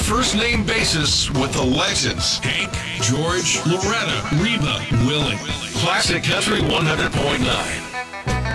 first name basis with the legends. Hank, George, Loretta, Reba, Willie. Classic Country 100.9.